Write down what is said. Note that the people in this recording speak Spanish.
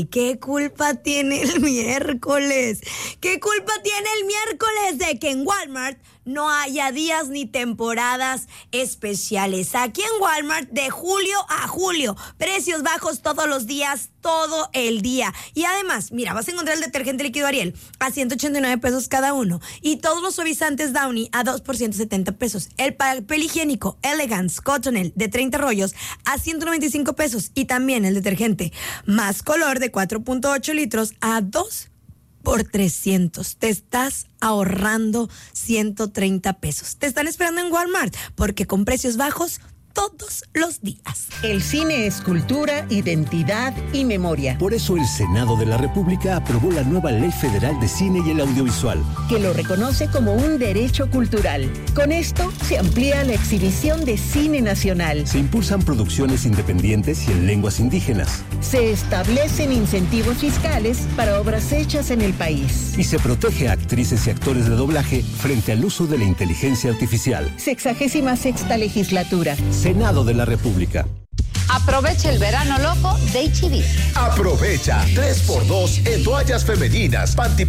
¿qué culpa tiene el miércoles? ¿Qué culpa tiene el miércoles de que en Walmart no haya días ni temporadas especiales? Aquí en Walmart, de julio a julio, precios bajos todos los días, todo el día. Y además, mira, vas a encontrar el detergente líquido Ariel a 189 pesos cada uno. Y todos los suavizantes Downy a 2 por 170 pesos. El papel higiénico Elegance Cottonelle de 30 rollos a 195 pesos. Y también el detergente Más Color de 4.8 litros a 2 por 300. Te estás ahorrando 130 pesos. Te están esperando en Walmart porque con precios bajos todos los días. El cine es cultura, identidad y memoria. Por eso el Senado de la República aprobó la nueva Ley Federal de Cine y el Audiovisual, que lo reconoce como un derecho cultural. Con esto se amplía la exhibición de cine nacional. Se impulsan producciones independientes y en lenguas indígenas. Se establecen incentivos fiscales para obras hechas en el país. Y se protege a actrices y actores de doblaje frente al uso de la inteligencia artificial. 66ª legislatura. Senado de la República. Aprovecha el verano loco de H-E-B. Aprovecha 3x2 en toallas femeninas,